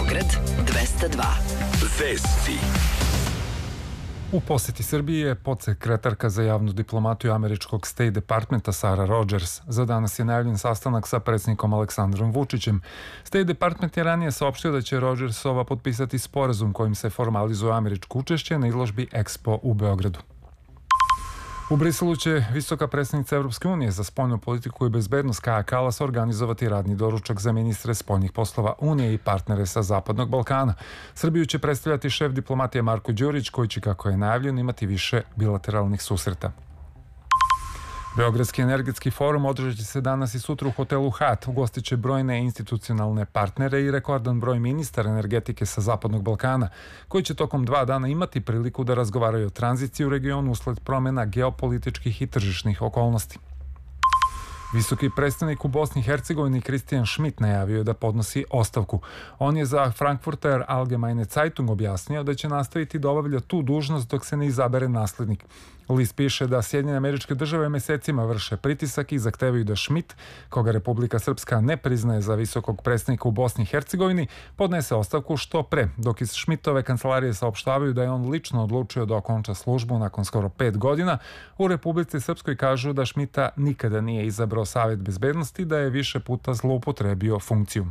Beograd 202. Vesti. U poseti Srbiji je podsekretarka za javnu diplomatiju američkog State Departmenta Sarah Rogers. Za danas je najavljen sastanak sa predsjednikom Aleksandrom Vučićem. State Department je ranije saopštio da će Rogersova potpisati sporazum kojim se formalizuje američko učešće na izložbi Expo u Beogradu. U Briselu će visoka predstavnica Evropske unije za spoljnu politiku i bezbednost Kaja Kallas organizovati radni doručak za ministre spoljnih poslova Unije i partnere sa Zapadnog Balkana. Srbiju će predstavljati šef diplomatije Marko Đurić, koji će, kako je najavljeno, imati više bilateralnih susreta. Beogradski energetski forum održat će se danas i sutra u hotelu Hat. Ugostit će brojne institucionalne partnere i rekordan broj ministara energetike sa Zapadnog Balkana, koji će tokom 2 dana imati priliku da razgovaraju o tranziciji u regionu usled promjena geopolitičkih i tržišnih okolnosti. Visoki predstavnik u Bosni i Hercegovini Christian Schmidt najavio je da podnosi ostavku. On je za Frankfurter Allgemeine Zeitung objasnio da će nastaviti da obavlja tu dužnost dok se ne izabere naslednik. List piše da Sjedinjene Američke Države mesecima vrše pritisak i zahtevaju da Schmidt, koga Republika Srpska ne priznaje za visokog predstavnika u Bosni i Hercegovini, podnese ostavku što pre, dok iz Schmidtove kancelarije saopštavaju da je on lično odlučio da okonča službu nakon skoro 5 godina. U Republici Srpskoj kažu da Schmidta nikada nije izabrao Savet bezbednosti, da je više puta zloupotrebio funkciju.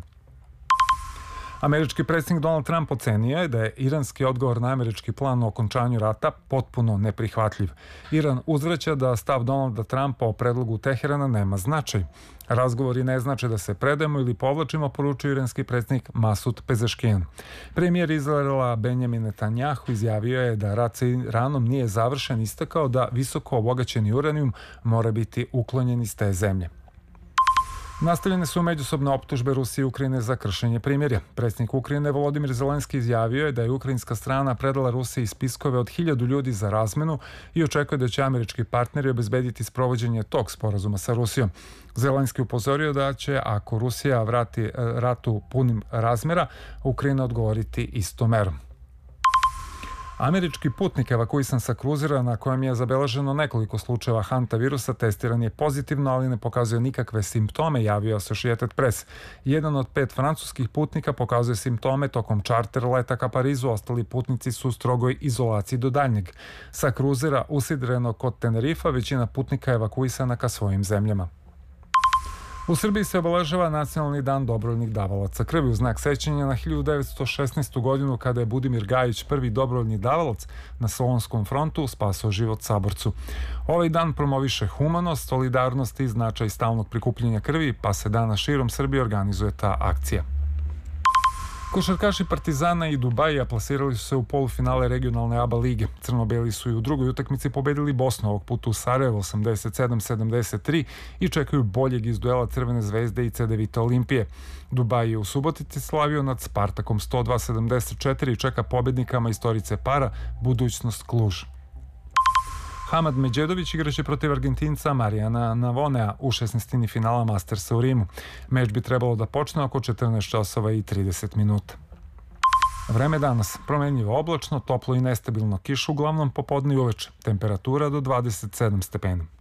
Američki predsjednik Donald Trump ocenio je da je iranski odgovor na američki plan o okončanju rata potpuno neprihvatljiv. Iran uzvraća da stav Donalda Trumpa o predlogu Teherana nema značaj. Razgovori ne znače da se predajemo ili povlačimo, poručio iranski predsjednik Masud Pezeškijan. Premijer Izraela Benjamin Netanjahu izjavio je da rat sa Iranom nije završen, istakao da visoko obogaćeni uranijum mora biti uklonjen iz te zemlje. Nastavljene su međusobne optužbe Rusije i Ukrajine za kršenje primirja. Predsjednik Ukrajine Volodimir Zelenski izjavio je da je ukrajinska strana predala Rusiji spiskove od 1000 ljudi za razmenu i očekuje da će američki partneri obezbediti sprovođenje tog sporazuma sa Rusijom. Zelenski upozorio da će, ako Rusija vrati ratu punim razmjera, Ukrajina odgovoriti istom merom. Američki putnik evakuisan sa kruzera na kojem je zabeleženo nekoliko slučajeva hantavirusa testiran je pozitivno, ali ne pokazuje nikakve simptome, javio Associated Press. Jedan od 5 francuskih putnika pokazuje simptome tokom čarter leta ka Parizu, ostali putnici su u strogoj izolaciji do daljnjeg. Sa kruzera usidrenog kod Tenerifa većina putnika je evakuisana ka svojim zemljama. U Srbiji se obeležava Nacionalni dan dobrovoljnih davalaca krvi u znak sećanja na 1916. godinu kada je Budimir Gajić, prvi dobrovoljni davalac na Solonskom frontu, spasao život saborcu. Ovaj dan promoviše humanost, solidarnost i značaj stalnog prikupljanja krvi, pa se danas širom Srbije organizuje ta akcija. Košarkaši Partizana i Dubaija plasirali su se u polufinale regionalne ABA lige. Crno-beli su i u drugoj utakmici pobedili Bosnu, ovog puta u Sarajevo 87-73 i čekaju boljeg iz duela Crvene zvezde i CDVita Olimpije. Dubaj je u Subotici slavio nad Spartakom 102-74 i čeka pobednikama iz Torice Para budućnost Kluž. Hamad Međedović igraće protiv Argentinca Marijana Navonea u 16. finala Mastersa u Rimu. Meč bi trebalo da počne oko 14 časova i 30 minuta. Vreme danas promenljivo oblačno, toplo i nestabilno, kiša uglavnom popodne i uveče. Temperatura do 27 stepena.